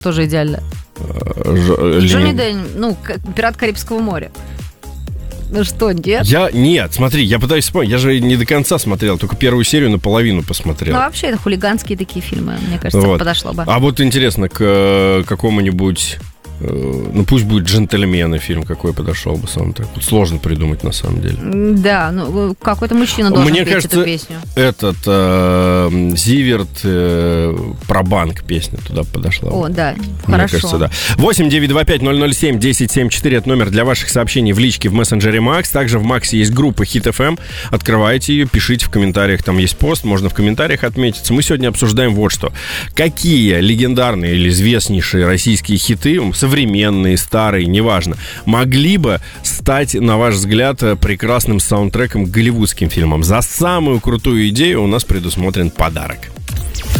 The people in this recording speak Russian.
Тоже идеально. Джонни Депп, «Пират Карибского моря». Ну что, нет? Нет, смотри, я пытаюсь вспомнить. Я же не до конца смотрел, только первую серию наполовину посмотрел. Ну, вообще, это хулиганские такие фильмы, мне кажется, подошло бы. А вот интересно, к какому-нибудь... пусть будет «Джентльмены» фильм, какой подошел бы саундтрек. Вот сложно придумать, на самом деле. Да, какой-то мужчина должен петь эту песню. Зиверт про банк песня туда подошла. О, да, мне хорошо. Кажется, да. 8-925-007-1074 это номер для ваших сообщений в личке в мессенджере Макс. Также в Максе есть группа Hit FM. Открывайте ее, пишите в комментариях, там есть пост, можно в комментариях отметиться. Мы сегодня обсуждаем вот что. Какие легендарные или известнейшие российские хиты, современные, старые, неважно, могли бы стать, на ваш взгляд, прекрасным саундтреком к голливудским фильмам? За самую крутую идею у нас предусмотрен подарок.